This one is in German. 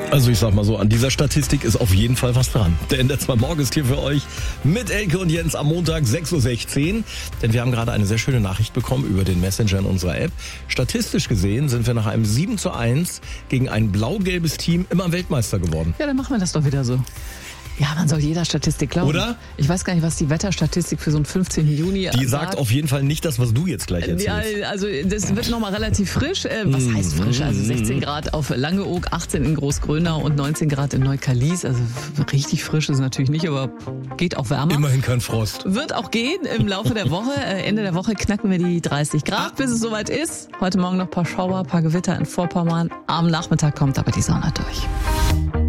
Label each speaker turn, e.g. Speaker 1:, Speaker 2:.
Speaker 1: Also ich sag mal so, an dieser Statistik ist auf jeden Fall was dran. Der NDR 2 Morgen ist hier für euch mit Elke und Jens am Montag 6.16 Uhr. Denn wir haben gerade eine sehr schöne Nachricht bekommen über den Messenger in unserer App. Statistisch gesehen sind wir nach einem 7:1 gegen ein blau-gelbes Team immer Weltmeister geworden.
Speaker 2: Ja, dann machen wir das doch wieder so. Ja, man soll jeder Statistik glauben.
Speaker 1: Oder?
Speaker 2: Ich weiß gar nicht, was die Wetterstatistik für so einen 15. Juni
Speaker 1: Die sagt auf jeden Fall nicht das, was du jetzt gleich erzählst.
Speaker 2: Ja, also das wird nochmal relativ frisch. Was heißt frisch? Also 16 Grad auf Langeoog, 18 in Großgrönau und 19 Grad in Neukallies. Also richtig frisch ist es natürlich nicht, aber geht auch wärmer.
Speaker 1: Immerhin kein Frost.
Speaker 2: Wird auch gehen im Laufe der Woche. Ende der Woche knacken wir die 30 Grad, bis es soweit ist. Heute Morgen noch ein paar Schauer, ein paar Gewitter in Vorpommern. Am Nachmittag kommt aber die Sonne durch.